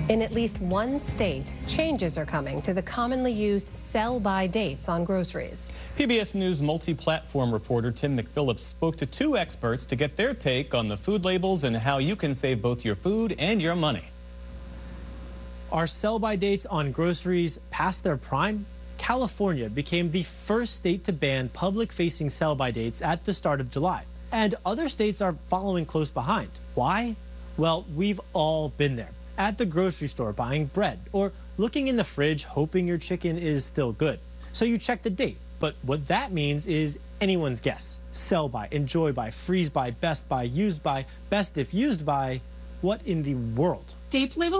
In at least one state, changes are coming to the commonly used sell-by dates on groceries. PBS News multi-platform reporter Tim McPhillips spoke to two experts to get their take on the food labels and how you can save both your food and your money. Are sell-by dates on groceries past their prime? California became the first state to ban public-facing sell-by dates at the start of July, and other states are following close behind. Why? Well, we've all been there. At the grocery store buying bread or looking in the fridge hoping your chicken is still good. So you check the date, but what that means is anyone's guess. Sell by, enjoy by, freeze by, best by, used by, best if used by. What in the world? Date label